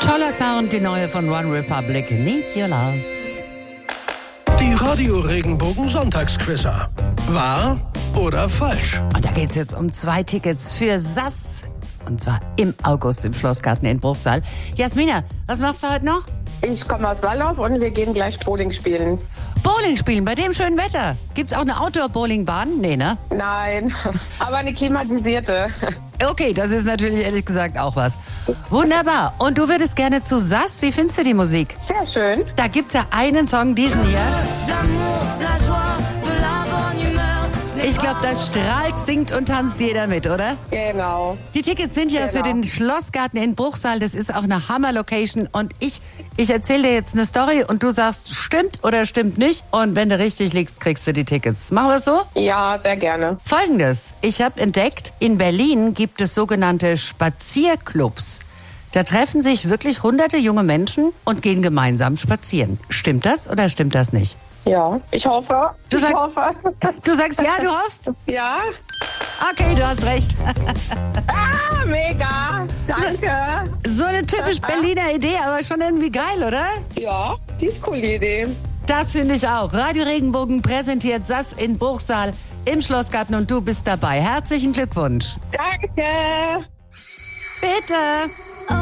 Toller Sound, die neue von One Republic, Need Your Love. Die Radio Regenbogen Sonntagsquizzer. Wahr oder falsch? Und da geht's jetzt um 2 Tickets für SAS. Und zwar im August im Schlossgarten in Bruchsal. Jasmina, was machst du heute noch? Ich komme aus Wallow und wir gehen gleich Bowling spielen. Bowling spielen, bei dem schönen Wetter. Gibt's auch eine Outdoor-Bowlingbahn? Nee, ne? Nein, aber eine klimatisierte. Okay, das ist natürlich ehrlich gesagt auch was. Wunderbar. Und du würdest gerne zu SAS? Wie findest du die Musik? Sehr schön. Da gibt's ja einen Song, diesen hier. Ich glaube, da strahlt, singt und tanzt jeder mit, oder? Genau. Die Tickets sind ja für den Schlossgarten in Bruchsal. Das ist auch eine Hammer-Location. Und ich erzähle dir jetzt eine Story und du sagst, stimmt oder stimmt nicht. Und wenn du richtig liegst, kriegst du die Tickets. Machen wir es so? Ja, sehr gerne. Folgendes. Ich habe entdeckt, in Berlin gibt es sogenannte Spazierclubs. Da treffen sich wirklich hunderte junge Menschen und gehen gemeinsam spazieren. Stimmt das oder stimmt das nicht? Ja, ich hoffe. Du sagst ja, du hoffst? Ja. Okay, du hast recht. Ah, mega. Danke. So eine typisch Berliner Idee, aber schon irgendwie geil, oder? Ja, die ist cool, die Idee. Das finde ich auch. Radio Regenbogen präsentiert SAS in Bruchsal im Schlossgarten und du bist dabei. Herzlichen Glückwunsch. Danke. Bitte.